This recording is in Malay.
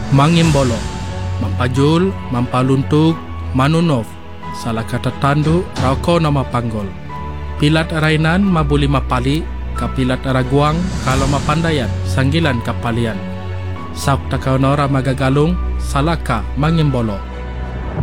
Mangimbolo, mampajul, mampaluntug, manunov, salah kata tanduk, rauko nama panggol. Pilat arainan mabuli mapali, kapilat araguang, kalau mapandayan, sanggilan kapalian. Sauk takau nora magagalung, salaka mangimbolo.